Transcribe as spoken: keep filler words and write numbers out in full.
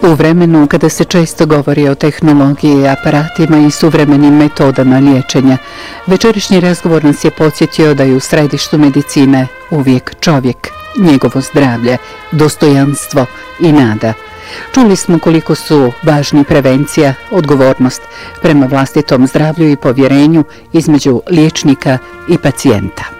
U vremenu kada se često govori o tehnologiji, aparatima i suvremenim metodama liječenja, večerašnji razgovor nas je podsjetio da je u središtu medicine uvijek čovjek, njegovo zdravlje, dostojanstvo i nada. Čuli smo koliko su važni prevencija, odgovornost prema vlastitom zdravlju i povjerenju između liječnika i pacijenta.